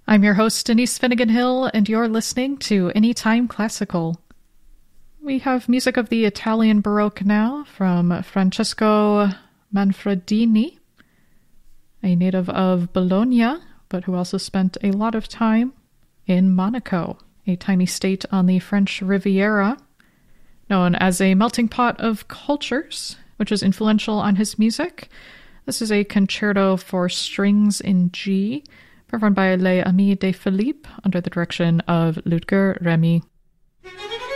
I'm your host, Denise Finnegan Hill, and you're listening to Anytime Classical. We have music of the Italian Baroque now from Francesco Manfredini, a native of Bologna, but who also spent a lot of time in Monaco, a tiny state on the French Riviera, known as a melting pot of cultures, which is influential on his music. This is a concerto for strings in G, performed by Les Amis de Philippe under the direction of Ludger Remy.